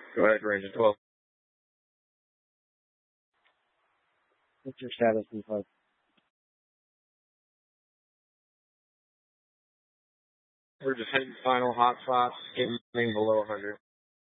Go ahead, range of 12. What's your status, D5? We're just hitting final hot spots, getting below 100.